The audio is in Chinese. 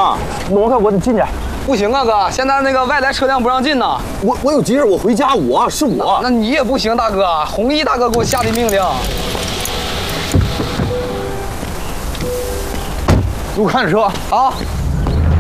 啊，挪开，我得进去。 不行啊，哥，现在那个外来车辆不让进呢。 我有急事，我回家，是我。 那你也不行，大哥，弘毅大哥给我下的命令。 给我看着车， 好。